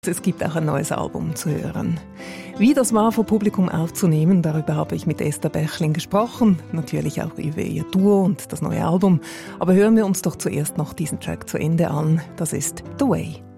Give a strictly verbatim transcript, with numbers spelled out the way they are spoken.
Es gibt auch ein neues Album zu hören. Wie das war, vor Publikum aufzunehmen, darüber habe ich mit Esther Bächling gesprochen. Natürlich auch über ihr Duo und das neue Album. Aber hören wir uns doch zuerst noch diesen Track zu Ende an. Das ist The Way.